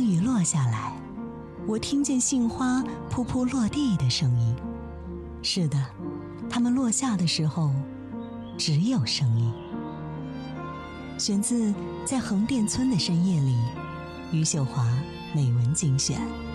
雨落下来，我听见杏花扑扑落地的声音。是的，它们落下的时候只有声音。选自《在横店村的深夜里》，余秀华美文精选。